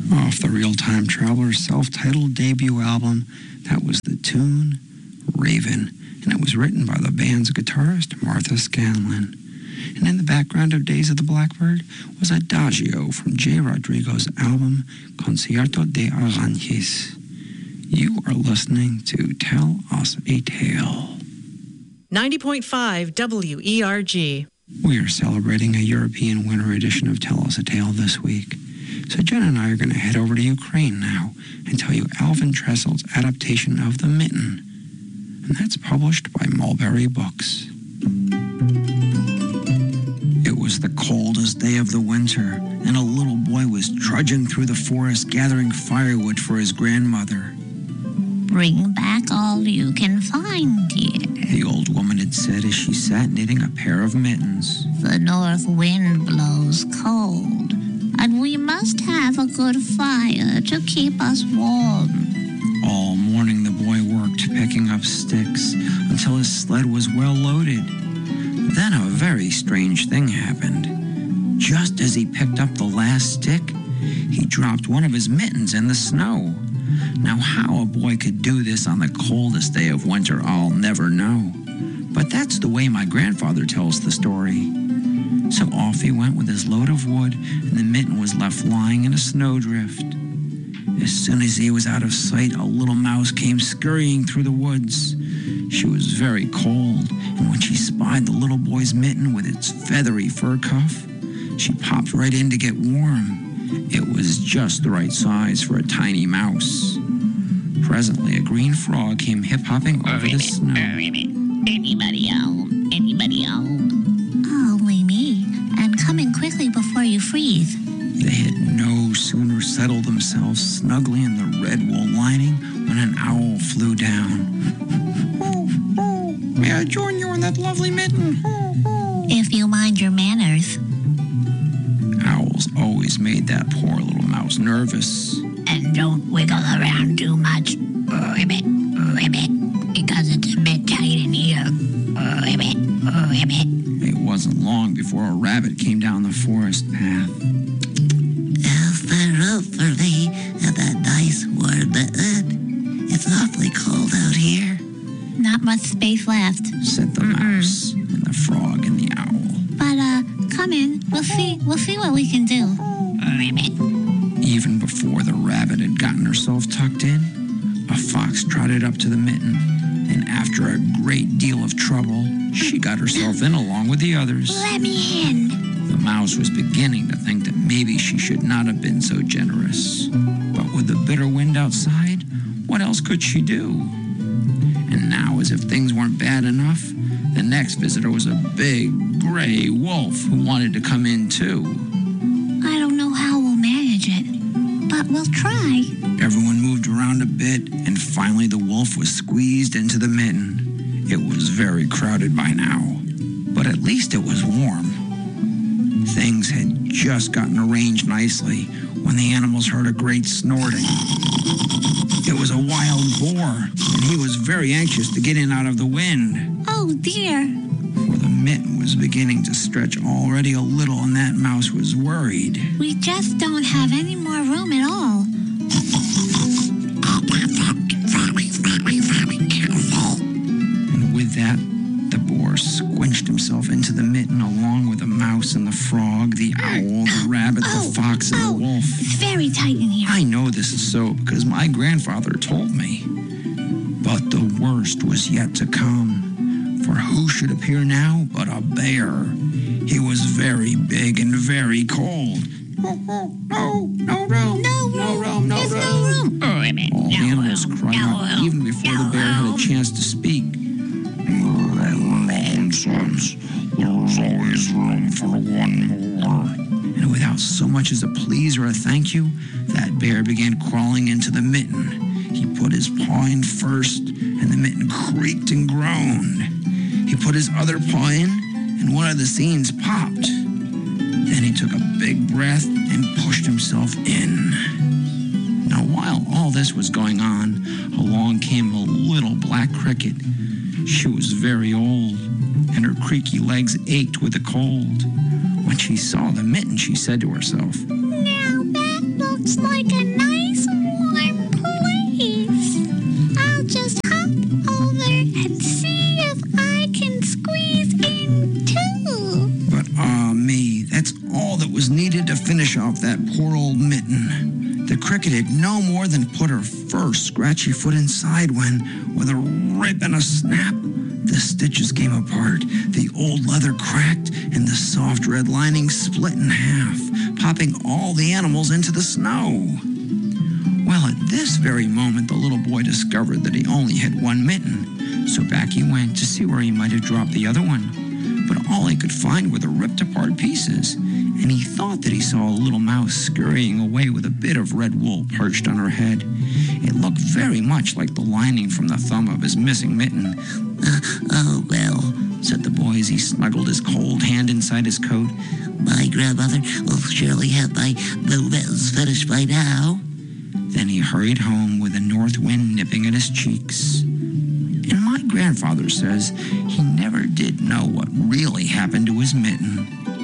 Off the Real Time Traveler's self-titled debut album, that was the tune Raven, and it was written by the band's guitarist Martha Scanlon. And in the background of Days of the Blackbird was Adagio from Jay Rodrigo's album Concierto de Aranjuez. You are listening to Tell Us a Tale. 90.5 WERG. We are celebrating a European winter edition of Tell Us a Tale this week. So Jen and I are going to head over to Ukraine now and tell you Alvin Tressel's adaptation of The Mitten. And that's published by Mulberry Books. It was the coldest day of the winter, and a little boy was trudging through the forest gathering firewood for his grandmother. Bring back all you can find, dear, the old woman had said as she sat knitting a pair of mittens. The north wind blows cold, and we must have a good fire to keep us warm. All morning the boy worked, picking up sticks until his sled was well loaded. Then a very strange thing happened. Just as he picked up the last stick, he dropped one of his mittens in the snow. Now, how a boy could do this on the coldest day of winter, I'll never know. But that's the way my grandfather tells the story. So off he went with his load of wood, and the mitten was left lying in a snowdrift. As soon as he was out of sight, a little mouse came scurrying through the woods. She was very cold, and when she spied the little boy's mitten with its feathery fur cuff, she popped right in to get warm. It was just the right size for a tiny mouse. Presently, a green frog came hip-hopping over the snow. Anybody home? Anybody home? Only me, and come in quickly before you freeze. They had no sooner settled themselves snugly in the red wool lining when an owl flew down. Oh, oh, may I join you in that lovely mitten? Oh, oh. If you mind your manners. Owls always made that poor little mouse nervous. And don't wiggle around too much. Ribbit, because it's a bit tight in here. Ribbit. It wasn't long before a rabbit came down the forest path. Is there room for me in that nice warm mitten? It's awfully cold out here. Not much space left, said the mouse and the frog and the owl. But come in. We'll see what we can do. Ribbit. Even before the rabbit had gotten herself tucked in, a fox trotted up to the mitten, and after a great deal of trouble, she got herself in along with the others. Let me in. The mouse was beginning to think that maybe she should not have been so generous. But with the bitter wind outside, what else could she do? And now, as if things weren't bad enough, the next visitor was a big, gray wolf who wanted to come in too. I don't know how we'll manage it, but we'll try. Everyone moved around a bit, and finally the wolf was squeezed into the mitten. It was very crowded by now, but at least it was warm. Things had just gotten arranged nicely when the animals heard a great snorting. It was a wild boar, and he was very anxious to get in out of the wind. Oh, dear. For the mitten was beginning to stretch already a little, and that mouse was worried. We just don't have any more room at all. And with that, the boar squinched himself into the mitten along with the mouse and the frog, the owl, the rabbit, the fox, and the wolf. It's very tight in here. I know this is so because my grandfather told me. But the worst was yet to come. For who should appear now but a bear? He was very big and very cold. Oh, no room. There's no room. All the animals cried out even before the bear had a chance to speak. Nonsense. There's always room for one more. And without so much as a please or a thank you, that bear began crawling into the mitten. He put his paw in first, and the mitten creaked and groaned. He put his other paw in, and one of the seams popped. Then he took a big breath and pushed himself in. Now, while all this was going on, along came a little black cricket. She was very old, and her creaky legs ached with the cold. When she saw the mitten, she said to herself, Now that looks like an finish off that poor old mitten. The cricket had no more than put her first scratchy foot inside when, with a rip and a snap, the stitches came apart, the old leather cracked, and the soft red lining split in half, popping all the animals into the snow. Well, at this very moment, the little boy discovered that he only had one mitten, so back he went to see where he might have dropped the other one. But all he could find were the ripped-apart pieces, and he thought that he saw a little mouse scurrying away with a bit of red wool perched on her head. It looked very much like the lining from the thumb of his missing mitten. Oh, well, said the boy as he snuggled his cold hand inside his coat. My grandmother will surely have my new mittens finished by now. Then he hurried home with the north wind nipping at his cheeks. And my grandfather says he never did know what really happened to his mitten.